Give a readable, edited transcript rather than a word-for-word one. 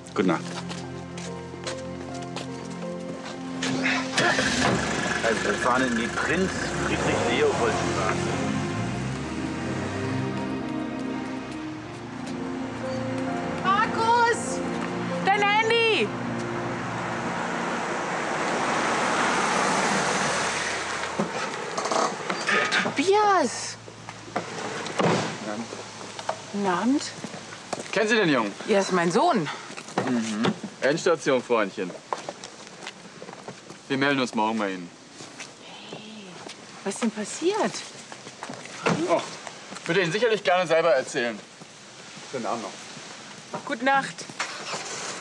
Gute Nacht. Also wir fahren in die Prinz-Friedrich-Leopold-Straße. Markus! Dein Handy! Tobias! Guten Abend. Kennen Sie den Jungen? Ja, ist mein Sohn. Endstation, Freundchen. Wir melden uns morgen bei Ihnen. Was ist denn passiert? Oh, würde Ihnen sicherlich gerne selber erzählen. Schönen Abend noch. Gute Nacht.